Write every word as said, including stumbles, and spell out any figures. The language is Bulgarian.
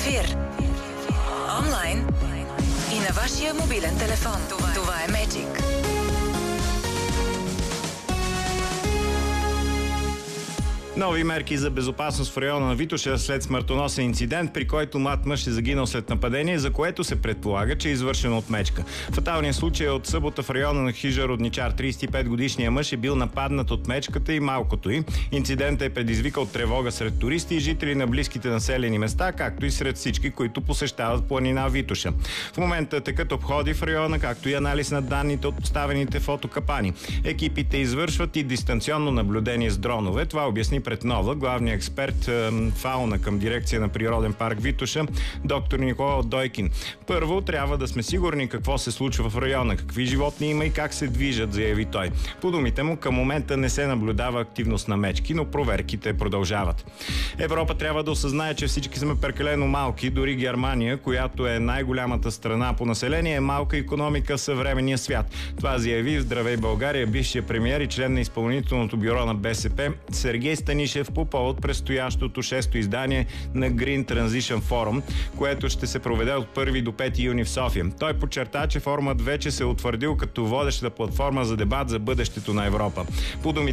ефир. Онлайн и на вашия мобилен телефон. Това, Това е Magic. Нови мерки за безопасност в района на Витоша след смъртоносен инцидент, при който млад мъж е загинал след нападение, за което се предполага, че е извършено от мечка. Фаталният случай е от събота в района на хижа Родничар. тридесет и пет годишният мъж е бил нападнат от мечката и малкото й. Инцидентът е предизвикал тревога сред туристи и жители на близките населени места, както и сред всички, които посещават планина Витоша. В момента текат обходи в района, както и анализ на данните от поставените фотокапани. Екипите извършват и дистанционно наблюдение с дронове. Това обясни пред Нова главният експерт е, фауна към дирекция на природен парк Витоша, доктор Никола Дойкин. Първо, трябва да сме сигурни какво се случва в района, какви животни има и как се движат, заяви той. По думите му, към момента не се наблюдава активност на мечки, но проверките продължават. Европа трябва да осъзнае, че всички сме прекалено малки. Дори Германия, която е най-голямата страна по население, е малка икономика в съвременния свят. Това заяви в Здравей България бившия премиер и член на изпълнителното бюро на БСП Сергей Станишев по повод предстоящото шесто издание на Green Transition Forum, което ще се проведе от първи до пети юни в София. Той подчерта, че форумът вече се е утвърдил като водеща платформа за дебат за бъдещето на Европа. По думите